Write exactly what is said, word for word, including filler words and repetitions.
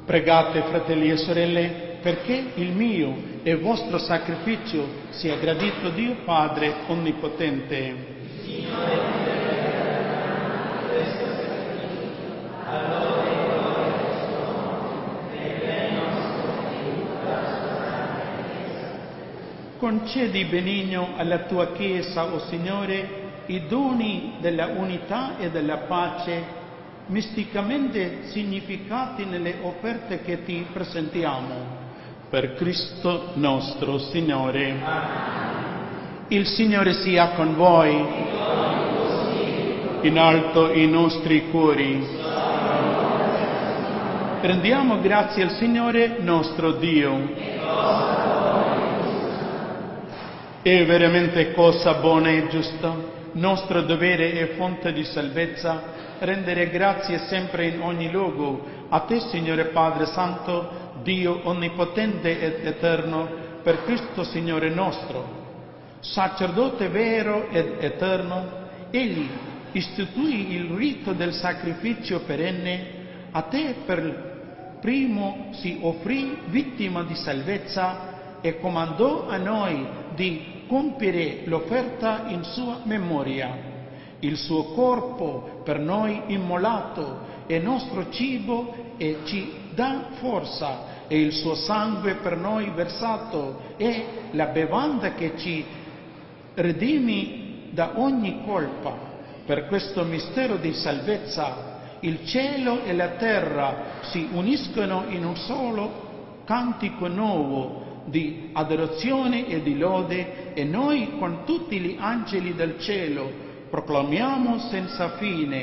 Pregate, fratelli e sorelle, perché il mio e il vostro sacrificio sia gradito a Dio Padre Onnipotente. Concedi benigno alla tua Chiesa, o Signore, i doni della unità e della pace, misticamente significati nelle offerte che ti presentiamo. Per Cristo nostro Signore. Il Signore sia con voi. In alto i nostri cuori. Rendiamo grazie al Signore nostro Dio. È veramente cosa buona e giusta, nostro dovere e fonte di salvezza, rendere grazie sempre in ogni luogo a te, Signore Padre Santo, Dio onnipotente ed eterno, per Cristo Signore nostro. Sacerdote vero ed eterno, Egli istituì il rito del sacrificio perenne, a te per primo si offrì vittima di salvezza e comandò a noi di compiere l'offerta in sua memoria. Il suo corpo per noi immolato è nostro cibo e ci dà forza, e il suo sangue per noi versato è la bevanda che ci redimi da ogni colpa. Per questo mistero di salvezza il cielo e la terra si uniscono in un solo cantico nuovo di adorazione e di lode, e noi con tutti gli angeli del cielo proclamiamo senza fine: